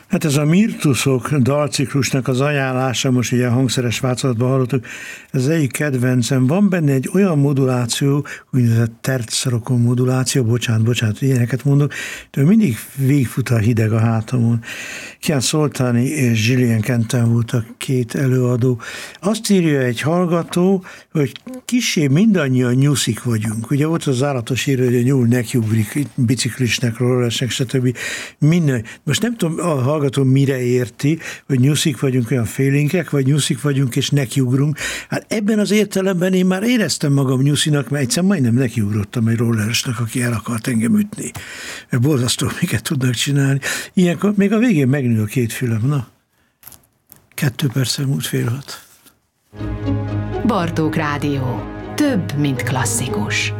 Hát ez a Mirtuszok dalciklusnak az ajánlása, most ugye a hangszeres változatban hallottuk, ez egyik kedvencem. Van benne egy olyan moduláció, úgynevezett tercrokon moduláció, bocsánat, ilyeneket mondok, de mindig végigfut a hideg a hátamon. Kian Szoltáni és Gillian Kenton volt a két előadó. Azt írja egy hallgató, hogy kissé mindannyian nyuszik vagyunk. Ugye ott az állatos írő, hogy a nyúl nekiugrik biciklisnek, rolleresnek, stb. Minden. Most nem tudom, a hallgató mire érti, hogy nyuszik vagyunk, olyan félénkek, vagy nyuszik vagyunk és nekiugrunk. Hát ebben az értelemben én már éreztem magam nyuszinak, mert egyszer majdnem nekiugrottam egy rolleresnek, aki el akart engem ütni. Mert borzasztó, miket tudnak csinálni. Ilyenkor még a végén megnő a két fülem. Na, 2 perccel múlt 5:30. Bartók Rádió. Több, mint klasszikus.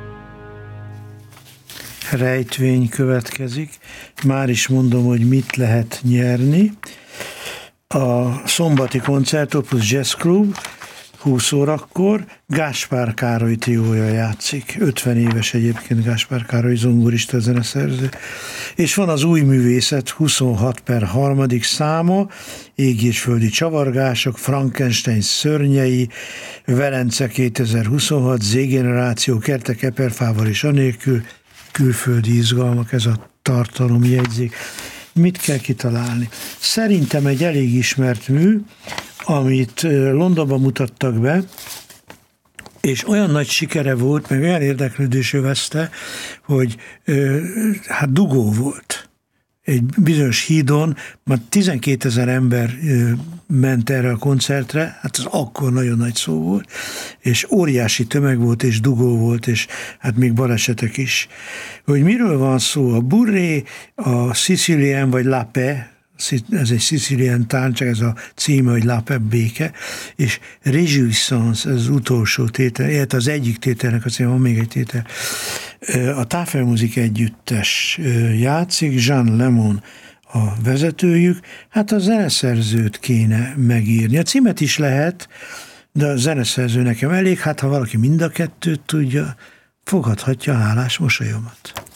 Rejtvény következik. Már is mondom, hogy mit lehet nyerni. A szombati koncert Opus Jazz Club 20 órakor Gáspár Károly triója játszik. 50 éves egyébként Gáspár Károly, zongorista, zeneszerző. És van az Új Művészet 26/3. száma, Égi és földi csavargások, Frankenstein szörnyei, Velence 2026, Z-generáció, Kertek Eperfával és anélkül, külföldi izgalmak, ez a tartalomjegyzék. Mit kell kitalálni? Szerintem egy elég ismert mű, amit Londonban mutattak be, és olyan nagy sikere volt, meg olyan érdeklődés övezte, hogy hát dugó volt. Egy bizonyos hídon, már 12 000 ember ment erre a koncertre, hát az akkor nagyon nagy szó volt, és óriási tömeg volt, és dugó volt, és hát még balesetek is. Hogy miről van szó? A Burré, a Sicilien vagy La Paix, ez egy szicilián tánc, ez a címe, hogy La Paix, béke, és Réjouissance, ez az utolsó tétel, illetve az egyik tételnek a címe, van még egy tétel. A Tafelmusik együttes játszik, Jean Lemon a vezetőjük, hát a zeneszerzőt kéne megírni. A címet is lehet, de a zeneszerző nekem elég, hát ha valaki mind a kettőt tudja, fogadhatja hálás mosolyomat.